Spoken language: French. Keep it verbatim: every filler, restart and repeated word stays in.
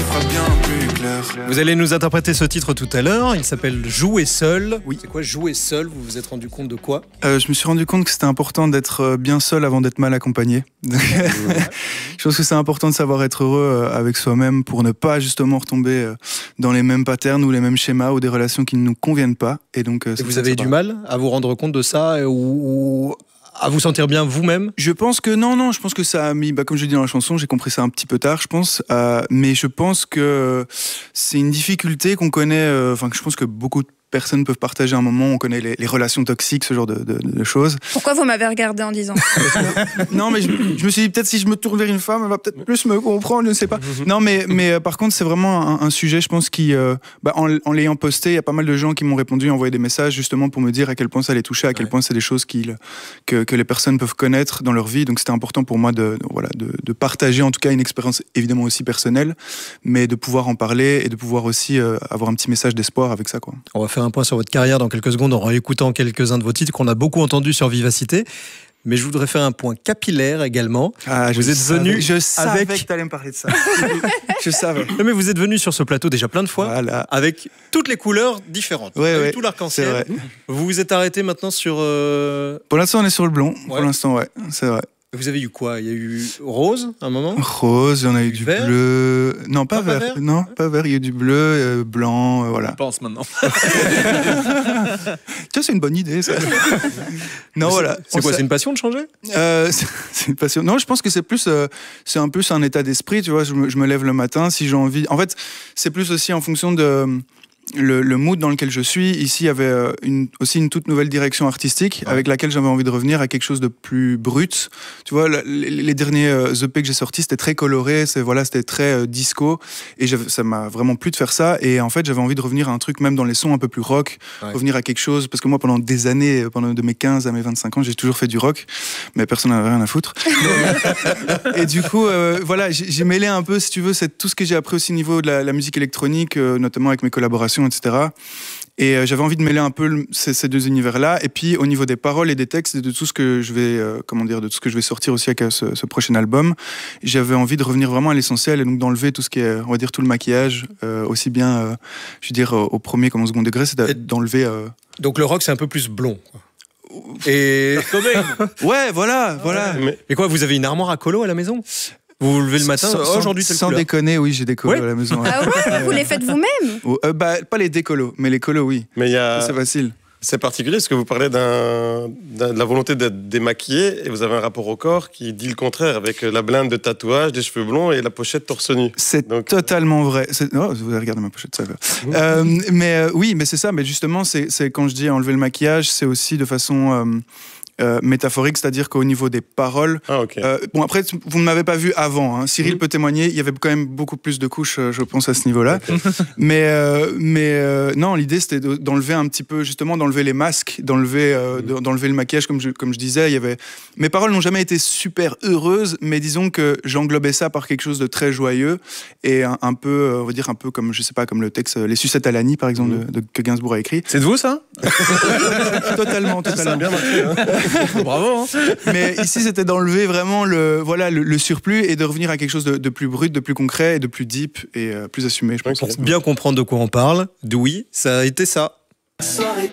fera bien plus clair. Vous allez nous interpréter ce titre tout à l'heure. Il s'appelle Jouer seul. Oui. C'est quoi jouer seul? Vous vous êtes rendu compte de quoi? euh, Je me suis rendu compte que c'était important d'être bien seul avant d'être mal accompagné. Donc, je pense que c'est important de savoir être heureux avec soi-même pour ne pas justement retomber dans les mêmes patterns ou les mêmes schémas ou des relations qui ne nous conviennent pas. Et donc, et vous avez du mal à vous rendre compte de ça ou, ou à vous sentir bien vous-même? Je pense que non, non, je pense que ça a mis, bah, comme je dis dans la chanson, j'ai compris ça un petit peu tard, je pense, euh, mais je pense que c'est une difficulté qu'on connaît, enfin euh, que je pense que beaucoup de personnes peuvent partager un moment, on connaît les, les relations toxiques, ce genre de, de, de choses. Pourquoi vous m'avez regardé en disant Non, mais je, je me suis dit, peut-être si je me tourne vers une femme, elle va peut-être plus me comprendre, je ne sais pas. Non, mais, mais euh, par contre, c'est vraiment un, un sujet, je pense, qui, euh, bah, en, en l'ayant posté, il y a pas mal de gens qui m'ont répondu, envoyé des messages, justement, pour me dire à quel point ça les touchait, à quel ouais. point c'est des choses qui, que, que les personnes peuvent connaître dans leur vie. Donc, c'était important pour moi de, de, voilà, de, de partager, en tout cas, une expérience évidemment aussi personnelle, mais de pouvoir en parler et de pouvoir aussi euh, avoir un petit message d'espoir avec ça, quoi. On va faire un point sur votre carrière dans quelques secondes en réécoutant quelques-uns de vos titres qu'on a beaucoup entendus sur Vivacité. Mais je voudrais faire un point capillaire également. Ah, vous êtes venu je savais avec... que tu allais me parler de ça. Je savais. Non, mais vous êtes venu sur ce plateau déjà plein de fois, voilà. avec toutes les couleurs différentes. Ouais, ouais, tout l'arc-en-ciel. Vous vous êtes arrêté maintenant sur... Euh... Pour l'instant, on est sur le blond. Ouais. Pour l'instant, ouais, c'est vrai. Vous avez eu quoi? Il y a eu rose, à un moment? Rose, il y en a eu du vert? bleu. Non, pas, pas vert. vert. Non, pas vert. Il y a eu du bleu, euh, blanc, euh, voilà. Je pense maintenant. Tiens, c'est une bonne idée, ça. Non, voilà. C'est quoi? C'est une passion de changer? euh, C'est une passion. Non, je pense que c'est plus, euh, c'est un peu un état d'esprit. Tu vois, je me, je me lève le matin si j'ai envie. En fait, c'est plus aussi en fonction de. Le, le mood dans lequel je suis. Ici, il y avait une, aussi une toute nouvelle direction artistique ouais. avec laquelle j'avais envie de revenir à quelque chose de plus brut. Tu vois, les, les derniers E P que j'ai sortis, c'était très coloré, c'est, voilà, c'était très euh, disco, et ça m'a vraiment plu de faire ça. Et en fait, j'avais envie de revenir à un truc, même dans les sons un peu plus rock, ouais. revenir à quelque chose, parce que moi, pendant des années, pendant de mes quinze à mes vingt-cinq ans, j'ai toujours fait du rock, mais personne n'avait rien à foutre. Et du coup, euh, voilà, j'ai, j'ai mêlé un peu, si tu veux, c'est tout ce que j'ai appris aussi au niveau de la, la musique électronique, euh, notamment avec mes collaborations, et cetera. Et euh, j'avais envie de mêler un peu le, ces, ces deux univers-là. Et puis au niveau des paroles et des textes et de tout ce que je vais, euh, comment dire, de tout ce que je vais sortir aussi avec euh, ce, ce prochain album, j'avais envie de revenir vraiment à l'essentiel et donc d'enlever tout ce qui est, on va dire, tout le maquillage, euh, aussi bien, euh, je veux dire, euh, au premier comme au second degré, c'est d'enlever. Euh... Donc le rock, c'est un peu plus blond, quoi. Et ouais, voilà, voilà. Mais... Et quoi, vous avez une armoire à colo à la maison? Vous vous levez le matin, sans, oh, aujourd'hui c'est le Sans couleur. déconner, oui, j'ai des colos ouais. à la maison. Ah ouais, vous les faites vous-même? euh, bah, Pas les décolos, mais les colos, oui. Mais y a... C'est facile. C'est particulier parce que vous parlez d'un, d'un, de la volonté d'être démaquillé et vous avez un rapport au corps qui dit le contraire avec la blinde de tatouage, des cheveux blonds et la pochette torse nu. C'est Donc... totalement vrai. C'est... Oh, vous avez regardé ma pochette, ça va. Mmh. Euh, mais euh, oui, mais c'est ça. Mais justement, c'est, c'est quand je dis enlever le maquillage, c'est aussi de façon... Euh, Euh, métaphorique, c'est-à-dire qu'au niveau des paroles... Ah, okay. euh, bon, après, vous ne m'avez pas vu avant. Hein. Cyril mmh. peut témoigner, il y avait quand même beaucoup plus de couches, je pense, à ce niveau-là. Okay. mais euh, mais euh, non, l'idée, c'était de, d'enlever un petit peu, justement, d'enlever les masques, d'enlever, euh, mmh. d'enlever le maquillage, comme je, comme je disais. Il y avait... Mes paroles n'ont jamais été super heureuses, mais disons que j'englobais ça par quelque chose de très joyeux et un, un peu, on va dire, un peu comme, je sais pas, comme le texte Les Sucettes à l'Annie, par exemple, mmh. de, de, que Gainsbourg a écrit. C'est de vous, ça? Totalement, totalement. Ça a bien marché, hein. Bravo, hein. Mais ici, c'était d'enlever vraiment le, voilà, le, le surplus et de revenir à quelque chose de, de plus brut, de plus concret, et de plus deep et euh, plus assumé, je pense. Pour bien comprendre de quoi on parle, d'où oui, ça a été ça.